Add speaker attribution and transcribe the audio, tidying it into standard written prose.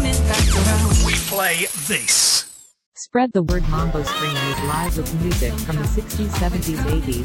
Speaker 1: We play this.
Speaker 2: Spread the word. Mambo Screen is live with music from the 60s, 70s, 80s,